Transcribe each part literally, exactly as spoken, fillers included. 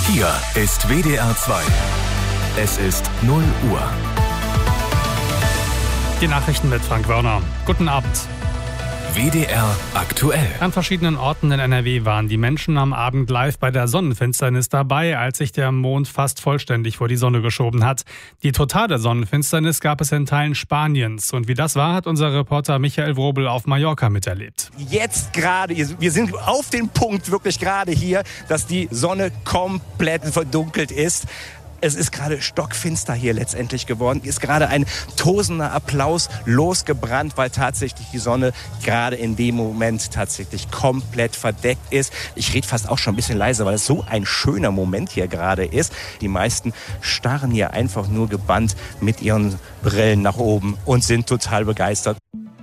Hier ist W D R zwei. Es ist null Uhr. Die Nachrichten mit Frank Wörner. Guten Abend. W D R aktuell. An verschiedenen Orten in N R W waren die Menschen am Abend live bei der Sonnenfinsternis dabei, als sich der Mond fast vollständig vor die Sonne geschoben hat. Die totale Sonnenfinsternis gab es in Teilen Spaniens. Und wie das war, hat unser Reporter Michael Wrobel auf Mallorca miterlebt. Jetzt gerade, wir sind auf den Punkt wirklich gerade hier, dass die Sonne komplett verdunkelt ist. Es ist gerade stockfinster hier letztendlich geworden. Ist gerade ein tosender Applaus losgebrannt, weil tatsächlich die Sonne gerade in dem Moment tatsächlich komplett verdeckt ist. Ich rede fast auch schon ein bisschen leiser, weil es so ein schöner Moment hier gerade ist. Die meisten starren hier einfach nur gebannt mit ihren Brillen nach oben und sind total begeistert.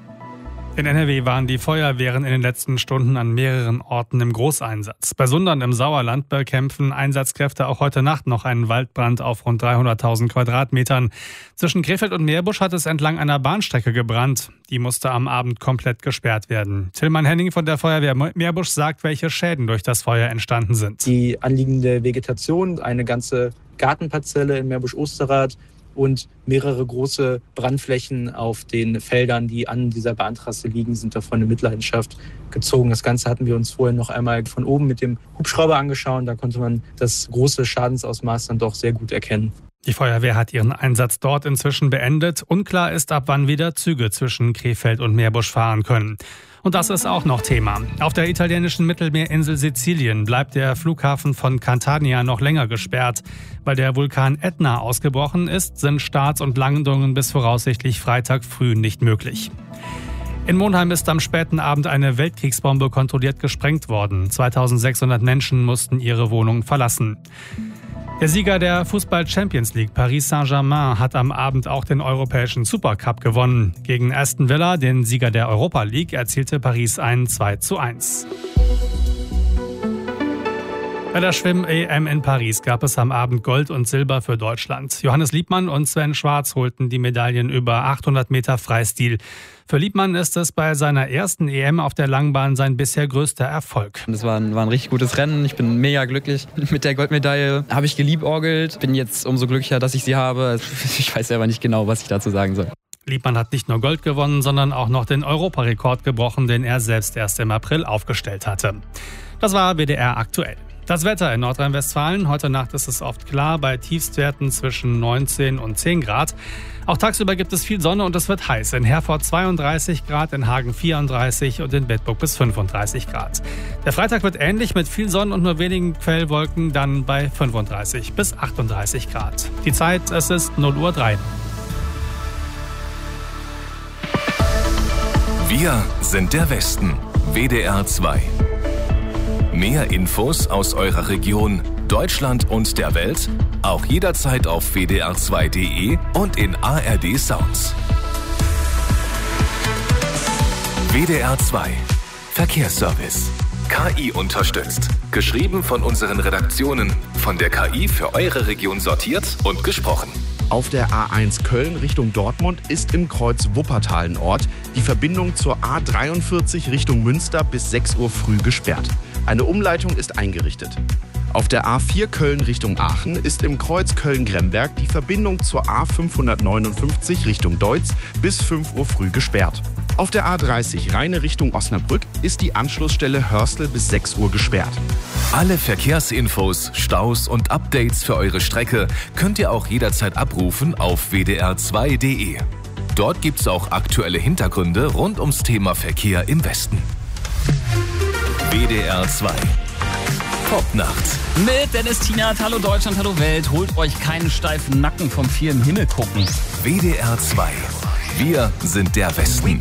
In N R W waren die Feuerwehren in den letzten Stunden an mehreren Orten im Großeinsatz. Bei Sundern im Sauerland bekämpfen Einsatzkräfte auch heute Nacht noch einen Waldbrand auf rund dreihunderttausend Quadratmetern. Zwischen Krefeld und Meerbusch hat es entlang einer Bahnstrecke gebrannt. Die musste am Abend komplett gesperrt werden. Tillmann Henning von der Feuerwehr Meerbusch sagt, welche Schäden durch das Feuer entstanden sind. Die anliegende Vegetation, eine ganze Gartenparzelle in Meerbusch-Osterrad und mehrere große Brandflächen auf den Feldern, die an dieser Bahntrasse liegen, sind davon in Mitleidenschaft gezogen. Das Ganze hatten wir uns vorher noch einmal von oben mit dem Hubschrauber angeschaut. Da konnte man das große Schadensausmaß dann doch sehr gut erkennen. Die Feuerwehr hat ihren Einsatz dort inzwischen beendet. Unklar ist, ab wann wieder Züge zwischen Krefeld und Meerbusch fahren können. Und das ist auch noch Thema. Auf der italienischen Mittelmeerinsel Sizilien bleibt der Flughafen von Catania noch länger gesperrt. Weil der Vulkan Etna ausgebrochen ist, sind Starts und Landungen bis voraussichtlich Freitag früh nicht möglich. In Monheim ist am späten Abend eine Weltkriegsbombe kontrolliert gesprengt worden. zweitausendsechshundert Menschen mussten ihre Wohnung verlassen. Der Sieger der Fußball-Champions League, Paris Saint-Germain, hat am Abend auch den europäischen Supercup gewonnen. Gegen Aston Villa, den Sieger der Europa League, erzielte Paris ein zwei zu eins. Bei der Schwimm-E M in Paris gab es am Abend Gold und Silber für Deutschland. Johannes Liebmann und Sven Schwarz holten die Medaillen über achthundert Meter Freistil. Für Liebmann ist es bei seiner ersten E M auf der Langbahn sein bisher größter Erfolg. Das war ein, war ein richtig gutes Rennen. Ich bin mega glücklich. Mit der Goldmedaille habe ich geliebäugelt. Bin jetzt umso glücklicher, dass ich sie habe. Ich weiß selber nicht genau, was ich dazu sagen soll. Liebmann hat nicht nur Gold gewonnen, sondern auch noch den Europarekord gebrochen, den er selbst erst im April aufgestellt hatte. Das war W D R aktuell. Das Wetter in Nordrhein-Westfalen. Heute Nacht ist es oft klar, bei Tiefstwerten zwischen neunzehn und zehn Grad. Auch tagsüber gibt es viel Sonne und es wird heiß. In Herford zweiunddreißig Grad, in Hagen vierunddreißig und in Bedburg bis fünfunddreißig Grad. Der Freitag wird ähnlich mit viel Sonne und nur wenigen Quellwolken, dann bei fünfunddreißig bis achtunddreißig Grad. Die Zeit, es ist null Uhr drei. Wir sind der Westen. W D R zwei. Mehr Infos aus eurer Region, Deutschland und der Welt auch jederzeit auf w d r zwei punkt de und in A R D Sounds. W D R zwei Verkehrsservice. K I unterstützt. Geschrieben von unseren Redaktionen. Von der K I für eure Region sortiert und gesprochen. Auf der A eins Köln Richtung Dortmund ist im Kreuz Wuppertal ein Ort. Die Verbindung zur A dreiundvierzig Richtung Münster bis sechs Uhr früh gesperrt. Eine Umleitung ist eingerichtet. Auf der A vier Köln Richtung Aachen ist im Kreuz Köln-Gremberg die Verbindung zur A fünfhundertneunundfünfzig Richtung Deutz bis fünf Uhr früh gesperrt. Auf der A dreißig Rheine Richtung Osnabrück ist die Anschlussstelle Hörstel bis sechs Uhr gesperrt. Alle Verkehrsinfos, Staus und Updates für eure Strecke könnt ihr auch jederzeit abrufen auf w d r zwei punkt de. Dort gibt's auch aktuelle Hintergründe rund ums Thema Verkehr im Westen. W D R zwei. Popnacht. Mit Dennis Tienert, hallo Deutschland, hallo Welt. Holt euch keinen steifen Nacken vom vielen Himmel gucken. W D R zwei. Wir sind der Westen.